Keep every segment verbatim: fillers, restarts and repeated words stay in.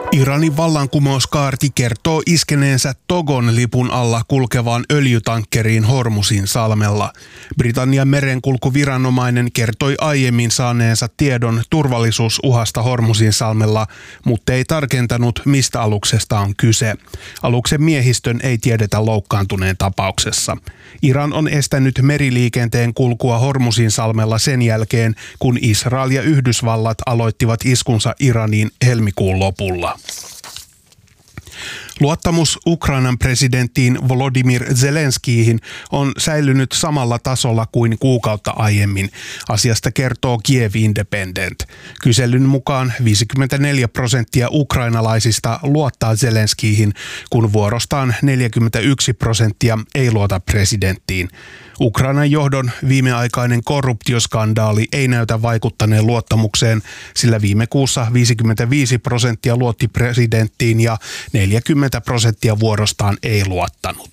Iranin vallankumouskaarti kertoo iskeneensä Togon lipun alla kulkevaan öljytankkeriin Hormuzin salmella. Britannian merenkulkuviranomainen kertoi aiemmin saaneensa tiedon turvallisuusuhasta Hormuzin salmella, mutta ei tarkentanut, mistä aluksesta on kyse. Aluksen miehistön ei tiedetä loukkaantuneen tapauksessa. Iran on estänyt meriliikenteen kulkua Hormuzin salmella sen jälkeen, kun Israel ja Yhdysvallat aloittivat iskunsa Iraniin helmikuun lopulla. Luottamus Ukrainan presidenttiin Volodymyr Zelenskyihin on säilynyt samalla tasolla kuin kuukautta aiemmin. Asiasta kertoo Kiev Independent. Kyselyn mukaan viisikymmentäneljä prosenttia ukrainalaisista luottaa Zelenskyihin, kun vuorostaan neljäkymmentäyksi prosenttia ei luota presidenttiin. Ukrainan johdon viimeaikainen korruptioskandaali ei näytä vaikuttaneen luottamukseen, sillä viime kuussa viisikymmentäviisi prosenttia luotti presidenttiin ja neljäkymmentä prosenttia vuorostaan ei luottanut.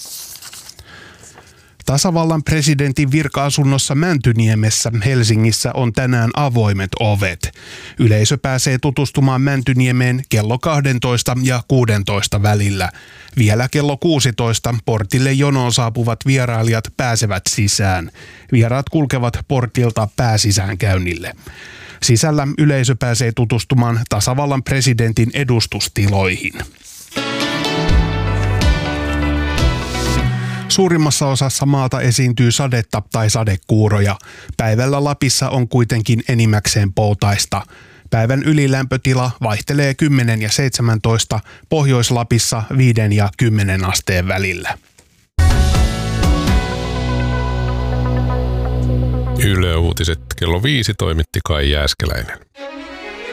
Tasavallan presidentin virka-asunnossa Mäntyniemessä Helsingissä on tänään avoimet ovet. Yleisö pääsee tutustumaan Mäntyniemeen kello kaksitoista ja kuusitoista välillä. Vielä kello kuusitoista portille jonoon saapuvat vierailijat pääsevät sisään. Vieraat kulkevat portilta pääsisäänkäynnille. Sisällä yleisö pääsee tutustumaan tasavallan presidentin edustustiloihin. Suurimmassa osassa maata esiintyy sadetta tai sadekuuroja. Päivällä Lapissa on kuitenkin enimmäkseen poutaista. Päivän ylilämpötila vaihtelee kymmenen ja seitsemäntoista, Pohjois-Lapissa viiden ja kymmenen asteen välillä. Yle Uutiset kello viisi toimitti Kai Jääskeläinen.